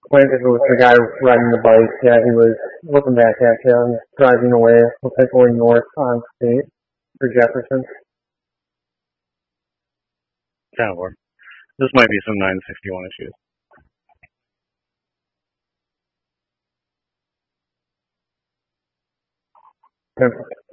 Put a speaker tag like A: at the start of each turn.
A: Planted with the guy riding the bike. Yeah, he was looking back at you, driving away. Looks like going north on State for Jefferson.
B: Kind of work. This might be some 961 issues.
A: Okay.